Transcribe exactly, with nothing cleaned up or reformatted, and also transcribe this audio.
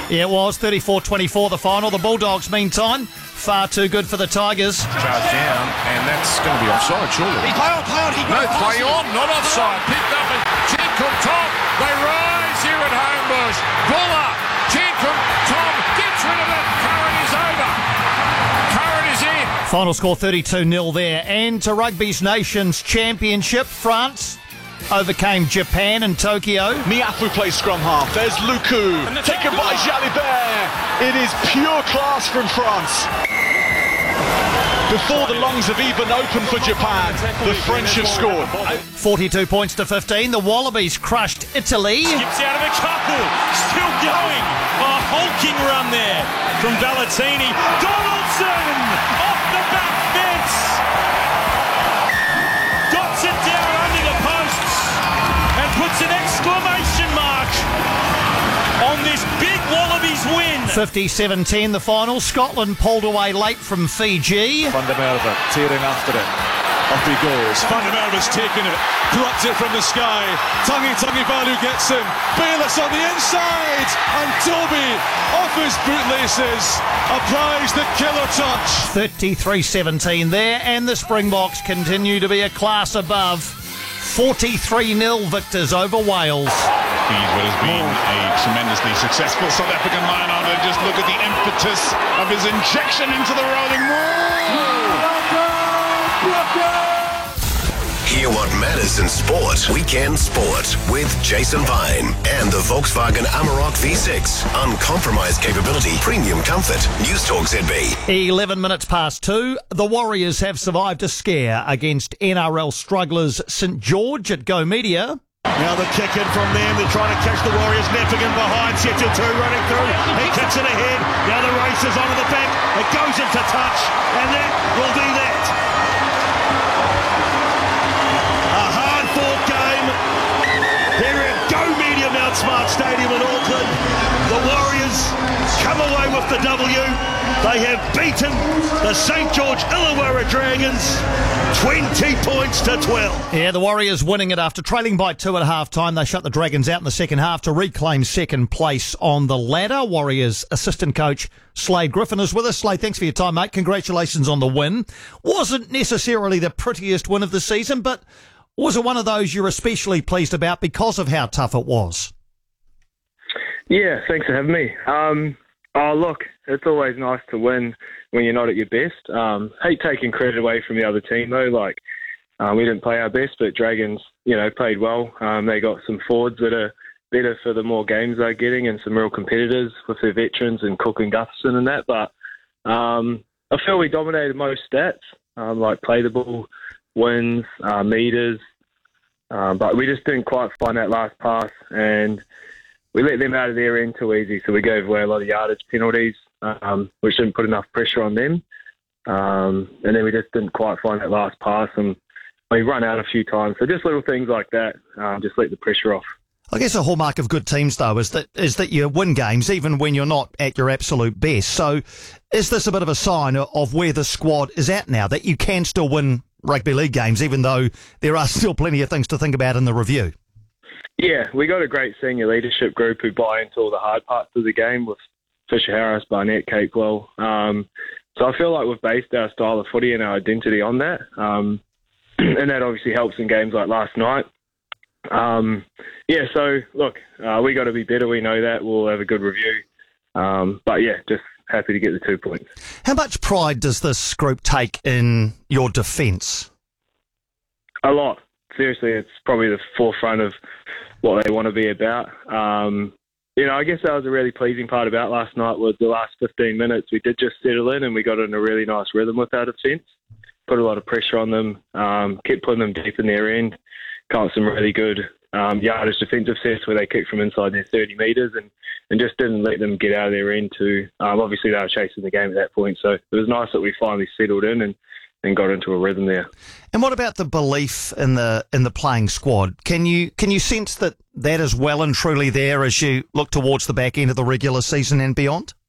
Yeah, it was thirty-four twenty-four the final. The Bulldogs, meantime, far too good for the Tigers. Charge down, and that's going to be offside, surely. He play on, play on. He no, play on, not offside. Picked up at Chinkum Tom. They rise here at Homebush. Buller, Chinkum Tom gets rid of it. Curran is over. Curran is in. Final score thirty-two nil there. And to Rugby's Nations Championship, France overcame Japan in Tokyo. Miafu plays scrum half. There's Luku. Taken by Jalibert. It is pure class from France. Before the lungs have even opened for Japan, the French have scored. forty-two points to fifteen. The Wallabies crushed Italy. Skips out of a couple. Still going. A hulking run there from Valentini. Donaldson off the back fence. Dots it down under the posts and puts an exclamation mark on this big Wallabies win. fifty-seven ten the final. Scotland pulled away late from Fiji. Van der Merwe tearing after it. Off he goes. Van der Merwe's taken it, plucked it from the sky. Tangi Tangi Balu gets him. Bayless on the inside, and Toby off his bootlaces applies the killer touch. thirty-three seventeen there, and the Springboks continue to be a class above. forty-three nil victors over Wales. He's what has been a tremendously successful South African line-out, and just look at the impetus of his injection into the rolling wall. Hear what matters in sport. Weekend Sport with Jason Vine and the Volkswagen Amarok V six. Uncompromised capability, premium comfort. News Talk Z B. eleven minutes past two. The Warriors have survived a scare against N R L strugglers St George at Go Media. Now the kick in from them. They're trying to catch the Warriors. Neffigan behind. Setu two running through. He kicks it ahead. Now the race is onto the back. It goes into touch. And that will do that. A hard-fought game. Here at Go Media Mount Smart Stadium in Auckland. The Warriors come away with the W. They have beaten the St George Illawarra Dragons twenty points to twelve. Yeah, the Warriors winning it after trailing by two at half time. They shut the Dragons out in the second half to reclaim second place on the ladder. Warriors assistant coach Slade Griffin is with us. Slade, thanks for your time, mate. Congratulations on the win. Wasn't necessarily the prettiest win of the season, but was it one of those you're especially pleased about because of how tough it was? Yeah, thanks for having me. Um, oh, look, it's always nice to win when you're not at your best. Um, hate taking credit away from the other team, though. Like, uh, we didn't play our best, but Dragons, you know, played well. Um, they got some forwards that are better for the more games they're getting and some real competitors with their veterans and Cook and Gutherson and that. But um, I feel we dominated most stats, um, like play the ball, wins, uh, meters. Um, but we just didn't quite find that last pass, and we let them out of their end too easy, so we gave away a lot of yardage penalties, um, which didn't put enough pressure on them. Um, and then we just didn't quite find that last pass, and we run out a few times. So just little things like that, um, just let the pressure off. I guess a hallmark of good teams, though, is that is that you win games even when you're not at your absolute best. So is this a bit of a sign of where the squad is at now, that you can still win rugby league games, even though there are still plenty of things to think about in the review? Yeah, we got a great senior leadership group who buy into all the hard parts of the game with Fisher Harris, Barnett, Capewell. Um, so I feel like we've based our style of footy and our identity on that. Um, and that obviously helps in games like last night. Um, yeah, so look, uh, we got to be better. We know that. We'll have a good review. Um, but yeah, just happy to get the two points. How much pride does this group take in your defence? A lot. Seriously, it's probably the forefront of what they want to be about. Um, you know, I guess that was a really pleasing part about last night was the last fifteen minutes. We did just settle in and we got in a really nice rhythm with our defence. Put a lot of pressure on them, um, kept putting them deep in their end. Got some really good um, yardage defensive sets where they kicked from inside their thirty metres and, and just didn't let them get out of their end too. Um, obviously, they were chasing the game at that point. So it was nice that we finally settled in and, and got into a rhythm there. And what about the belief in the in the playing squad? Can you can you sense that that is well and truly there as you look towards the back end of the regular season and beyond?